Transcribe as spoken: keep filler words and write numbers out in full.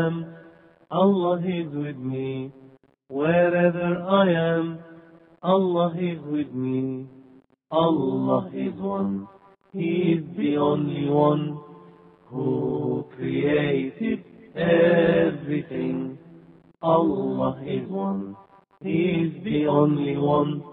am, Allah is with me. Wherever I am, Allah is with me. Allah is one. He is the only one who created everything. Allah is one. He is the only one